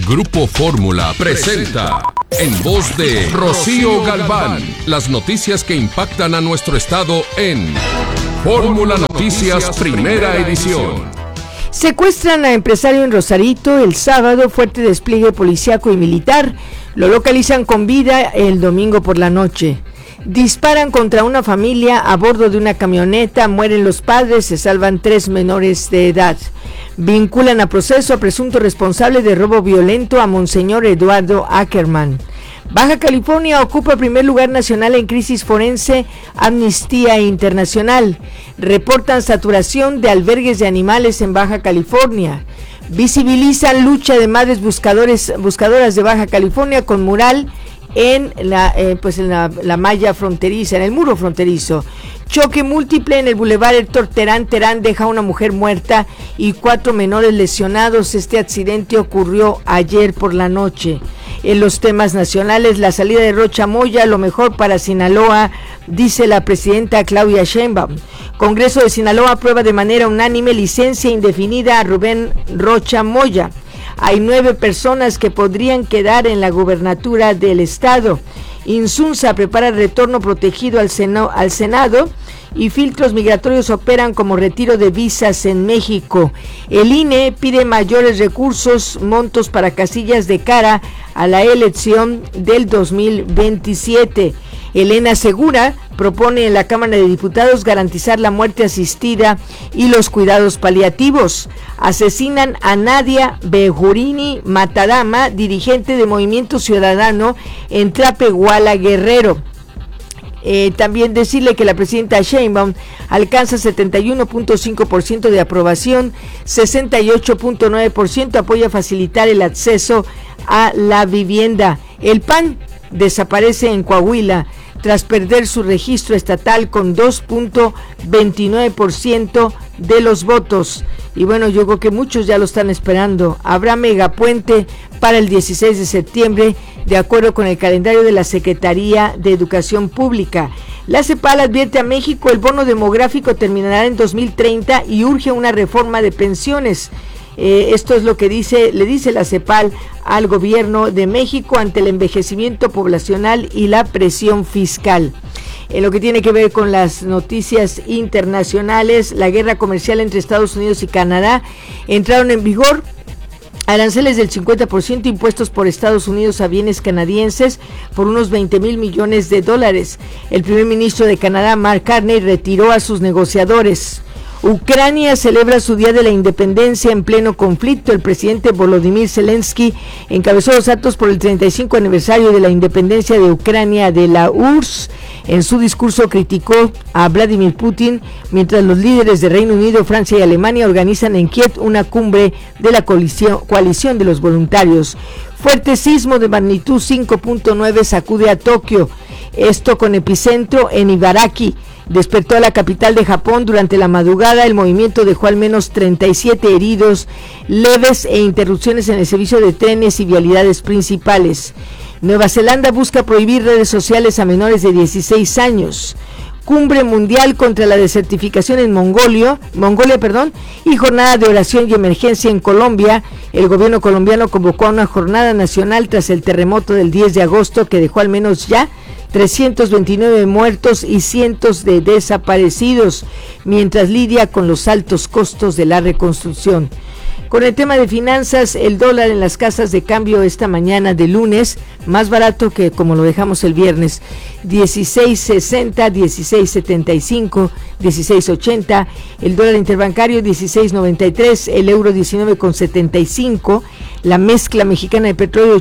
Grupo Fórmula presenta, en voz de Rocío Galván, las noticias que impactan a nuestro estado en Fórmula Noticias Primera Edición. Secuestran a empresario en Rosarito el sábado, fuerte despliegue policíaco y militar. Lo localizan con vida el domingo por la noche. Disparan contra una familia a bordo de una camioneta, mueren los padres, se salvan 3 menores de edad. Vinculan a proceso a presunto responsable de robo violento a Monseñor Eduardo Ackerman. Baja California ocupa primer lugar nacional en crisis forense, Amnistía Internacional. Reportan saturación de albergues de animales en Baja California. Visibilizan lucha de madres buscadoras de Baja California con mural en la malla fronteriza, en el muro fronterizo. Choque múltiple en el Boulevard Héctor Terán deja a una mujer muerta y 4 menores lesionados. Este accidente ocurrió ayer por la noche. En los temas nacionales, la salida de Rocha Moya, lo mejor para Sinaloa, dice la presidenta Claudia Sheinbaum. Congreso de Sinaloa aprueba de manera unánime licencia indefinida a Rubén Rocha Moya. Hay 9 personas que podrían quedar en la gubernatura del estado. Insunza prepara el retorno protegido al Senado y filtros migratorios operan como retiro de visas en México. El INE pide mayores recursos, montos para casillas de cara a la elección del 2027. Elena Segura propone en la Cámara de Diputados garantizar la muerte asistida y los cuidados paliativos. Asesinan a Nadia Bejurini Matadama, dirigente de Movimiento Ciudadano en Tlapehuala, Guerrero. También decirle que la presidenta Sheinbaum alcanza 71.5% de aprobación, 68.9% apoya facilitar el acceso a la vivienda. El PAN desaparece en Coahuila tras perder su registro estatal con 2.29% de los votos. Y bueno, yo creo que muchos ya lo están esperando. Habrá megapuente para el 16 de septiembre, de acuerdo con el calendario de la Secretaría de Educación Pública. La CEPAL advierte a México: el bono demográfico terminará en 2030 y urge una reforma de pensiones. Esto es lo que le dice la CEPAL al gobierno de México ante el envejecimiento poblacional y la presión fiscal. En lo que tiene que ver con las noticias internacionales, la guerra comercial entre Estados Unidos y Canadá entraron en vigor. Aranceles del 50% impuestos por Estados Unidos a bienes canadienses por unos 20,000 millones de dólares. El primer ministro de Canadá, Mark Carney, retiró a sus negociadores. Ucrania celebra su Día de la Independencia en pleno conflicto. El presidente Volodymyr Zelensky encabezó los actos por el 35 aniversario de la independencia de Ucrania de la URSS. En su discurso criticó a Vladimir Putin, mientras los líderes de Reino Unido, Francia y Alemania organizan en Kiev una cumbre de la coalición de los voluntarios. Fuerte sismo de magnitud 5.9 sacude a Tokio, esto con epicentro en Ibaraki. Despertó a la capital de Japón durante la madrugada. El movimiento dejó al menos 37 heridos leves e interrupciones en el servicio de trenes y vialidades principales. Nueva Zelanda busca prohibir redes sociales a menores de 16 años. Cumbre mundial contra la desertificación en Mongolia, y jornada de oración y emergencia en Colombia. El gobierno colombiano convocó a una jornada nacional tras el terremoto del 10 de agosto que dejó al menos ya 329 muertos y cientos de desaparecidos, mientras lidia con los altos costos de la reconstrucción. Con el tema de finanzas, el dólar en las casas de cambio esta mañana de lunes, más barato que como lo dejamos el viernes, 16.60, 16.75, 16.80, el dólar interbancario 16.93, el euro 19.75, la mezcla mexicana de petróleo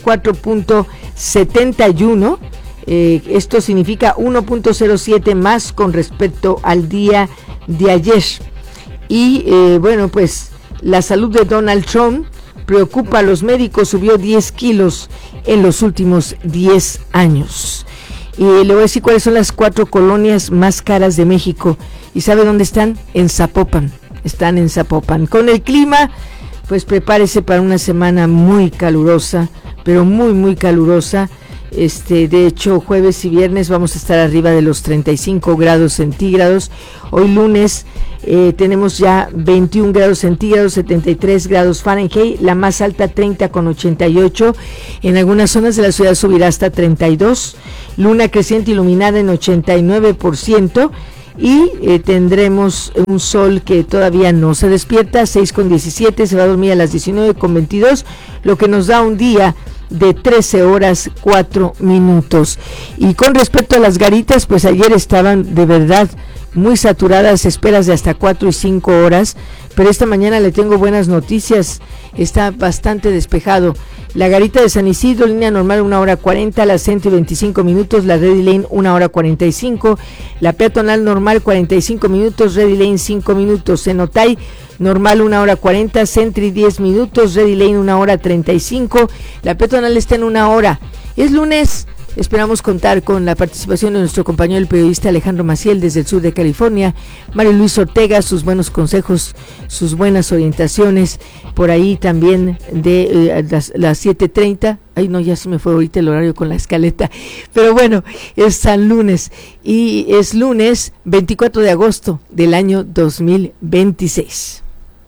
84.71, esto significa 1.07 más con respecto al día de ayer. Y pues la salud de Donald Trump preocupa a los médicos, subió 10 kilos en los últimos 10 años. Y le voy a decir cuáles son las 4 colonias más caras de México. ¿Y sabe dónde están? En Zapopan. Están en Zapopan. Con el clima, pues prepárese para una semana muy calurosa, pero muy, muy calurosa. De hecho, jueves y viernes vamos a estar arriba de los 35 grados centígrados. Hoy lunes tenemos ya 21 grados centígrados, 73 grados Fahrenheit, la más alta 30,88. En algunas zonas de la ciudad subirá hasta 32. Luna creciente iluminada en 89%. Y tendremos un sol que todavía no se despierta, 6,17, se va a dormir a las 19,22, lo que nos da un día de 13 horas 4 minutos. Y con respecto a las garitas, pues ayer estaban de verdad muy saturadas, esperas de hasta 4 y 5 horas, pero esta mañana le tengo buenas noticias, está bastante despejado. La garita de San Isidro, línea normal 1 hora 40, la Centro 25 minutos, la Ready Lane 1 hora 45, la peatonal normal 45 minutos, Ready Lane 5 minutos, Cenotay normal 1 hora 40, Sentry 10 minutos, Ready Lane 1 hora 35, la peatonal está en 1 hora. Es lunes. Esperamos contar con la participación de nuestro compañero el periodista Alejandro Maciel desde el sur de California, Mario Luis Ortega, sus buenos consejos, sus buenas orientaciones, por ahí también de las 7:30, ay no, ya se me fue ahorita el horario con la escaleta, pero bueno, es San Lunes y es lunes 24 de agosto del año 2026.